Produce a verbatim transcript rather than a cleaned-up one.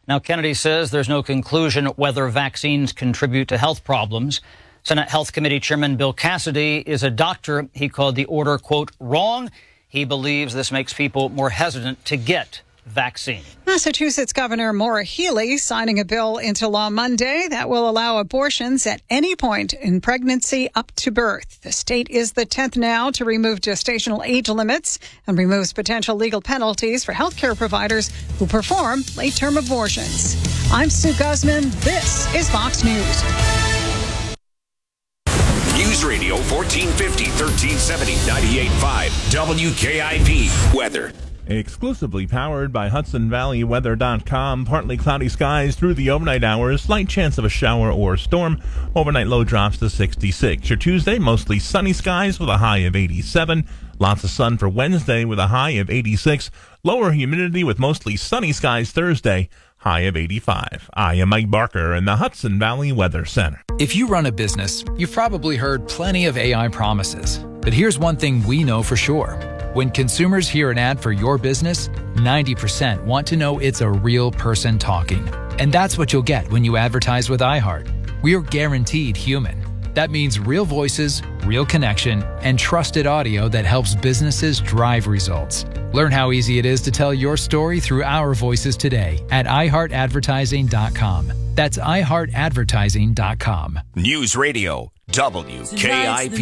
Now, Kennedy says there's no conclusion whether vaccines contribute to health problems. Senate Health Committee Chairman Bill Cassidy is a doctor. He called the order, quote, wrong. He believes this makes people more hesitant to get vaccine. Massachusetts Governor Maura Healey signing a bill into law Monday that will allow abortions at any point in pregnancy up to birth. The state is the tenth now to remove gestational age limits and removes potential legal penalties for healthcare providers who perform late-term abortions. I'm Sue Guzman. This is Fox News. News Radio fourteen fifty, thirteen seventy, ninety-eight point five W K I P. Weather. Exclusively powered by Hudson Valley Weather dot com. Partly cloudy skies through the overnight hours. Slight chance of a shower or storm. Overnight low drops to sixty-six. Your Tuesday, mostly sunny skies with a high of eighty-seven. Lots of sun for Wednesday with a high of eighty-six. Lower humidity with mostly sunny skies Thursday. High of eighty-five. I am Mike Barker in the Hudson Valley Weather Center. If you run a business, you've probably heard plenty of A I promises. But here's one thing we know for sure. When consumers hear an ad for your business, ninety percent want to know it's a real person talking. And that's what you'll get when you advertise with iHeart. We're guaranteed human. That means real voices, real connection, and trusted audio that helps businesses drive results. Learn how easy it is to tell your story through our voices today at i heart advertising dot com. That's i heart advertising dot com. News Radio W K I P.